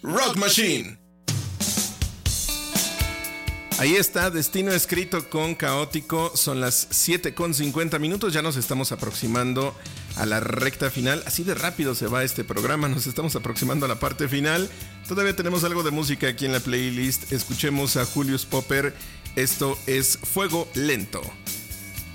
Rock Machine. Ahí está, Destino Escrito con Caótico. Son las 7:50. Ya nos estamos aproximando a la recta final. Así de rápido se va este programa. Nos estamos aproximando a la parte final. Todavía tenemos algo de música aquí en la playlist. Escuchemos a Julius Popper. Esto es Fuego Lento.